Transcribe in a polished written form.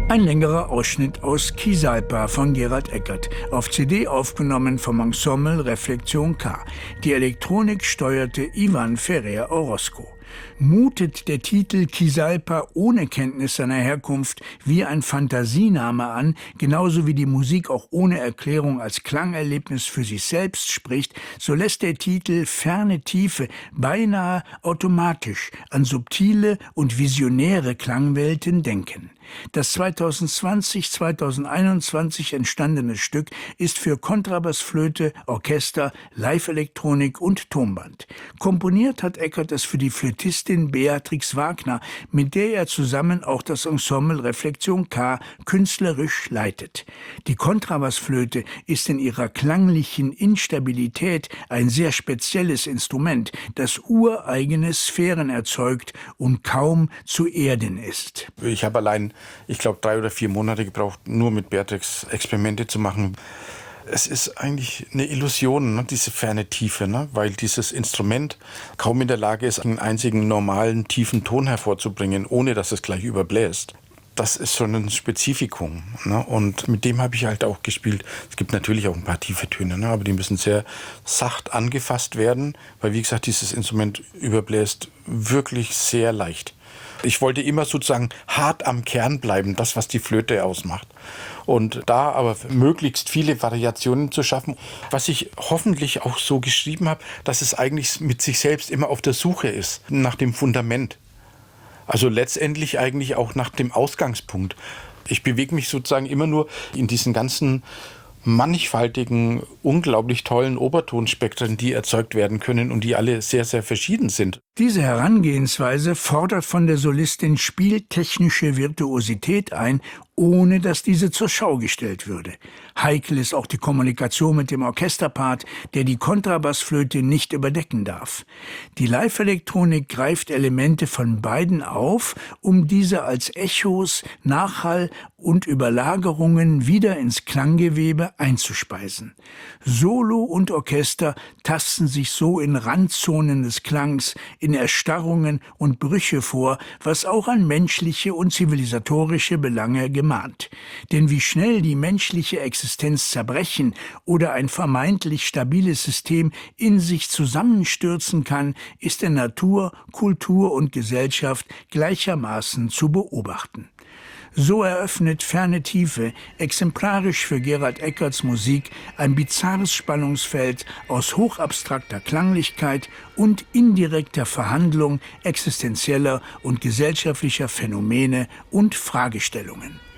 Ein längerer Ausschnitt aus Kisalpa von Gerald Eckert, auf CD aufgenommen vom Ensemble Reflexion K. Die Elektronik steuerte Ivan Ferrer Orozco. Mutet der Titel Kisalpa ohne Kenntnis seiner Herkunft wie ein Fantasiename an, genauso wie die Musik auch ohne Erklärung als Klangerlebnis für sich selbst spricht, so lässt der Titel Ferne Tiefe beinahe automatisch an subtile und visionäre Klangwelten denken. Das 2020/2021 entstandene Stück ist für Kontrabassflöte, Orchester, Live-Elektronik und Tonband. Komponiert hat Eckert es für die Flötistin Beatrix Wagner, mit der er zusammen auch das Ensemble Reflexion K künstlerisch leitet. Die Kontrabassflöte ist in ihrer klanglichen Instabilität ein sehr spezielles Instrument, das ureigene Sphären erzeugt und kaum zu erden ist. Ich habe allein, ich glaube, 3 oder 4 Monate gebraucht, nur mit Beatrix Experimente zu machen. Es ist eigentlich eine Illusion, ne, diese ferne Tiefe, ne, weil dieses Instrument kaum in der Lage ist, einen einzigen normalen, tiefen Ton hervorzubringen, ohne dass es gleich überbläst. Das ist schon ein Spezifikum, ne, und mit dem habe ich halt auch gespielt. Es gibt natürlich auch ein paar tiefe Töne, ne, aber die müssen sehr sacht angefasst werden, weil, wie gesagt, dieses Instrument überbläst wirklich sehr leicht. Ich wollte immer sozusagen hart am Kern bleiben, das, was die Flöte ausmacht. Und da aber möglichst viele Variationen zu schaffen, was ich hoffentlich auch so geschrieben habe, dass es eigentlich mit sich selbst immer auf der Suche ist, nach dem Fundament. Also letztendlich eigentlich auch nach dem Ausgangspunkt. Ich bewege mich sozusagen immer nur in diesen ganzen mannigfaltigen, unglaublich tollen Obertonspektren, die erzeugt werden können und die alle sehr, sehr verschieden sind. Diese Herangehensweise fordert von der Solistin spieltechnische Virtuosität ein, ohne dass diese zur Schau gestellt würde. Heikel ist auch die Kommunikation mit dem Orchesterpart, der die Kontrabassflöte nicht überdecken darf. Die Live-Elektronik greift Elemente von beiden auf, um diese als Echos, Nachhall und Überlagerungen wieder ins Klanggewebe einzuspeisen. Solo und Orchester tasten sich so in Randzonen des Klangs, in Erstarrungen und Brüche vor, was auch an menschliche und zivilisatorische Belange gemahnt. Denn wie schnell die menschliche Existenz zerbrechen oder ein vermeintlich stabiles System in sich zusammenstürzen kann, ist in Natur, Kultur und Gesellschaft gleichermaßen zu beobachten. So eröffnet Ferne Tiefe, exemplarisch für Gerald Eckerts Musik, ein bizarres Spannungsfeld aus hochabstrakter Klanglichkeit und indirekter Verhandlung existenzieller und gesellschaftlicher Phänomene und Fragestellungen.